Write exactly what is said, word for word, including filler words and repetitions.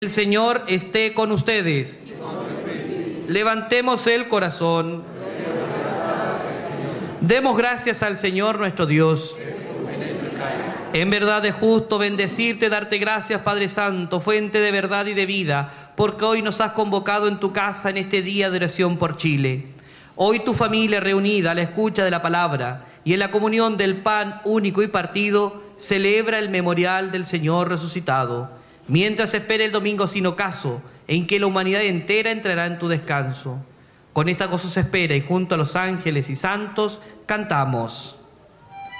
El Señor esté con ustedes. Levantemos el corazón. Demos gracias al Señor nuestro Dios. En verdad es justo bendecirte, darte gracias, Padre Santo, fuente de verdad y de vida, porque hoy nos has convocado en tu casa en este día de oración por Chile. Hoy tu familia reunida a la escucha de la palabra y en la comunión del pan único y partido celebra el memorial del Señor resucitado, mientras espera el domingo sin ocaso, en que la humanidad entera entrará en tu descanso. Con esta gozosa espera y junto a los ángeles y santos cantamos.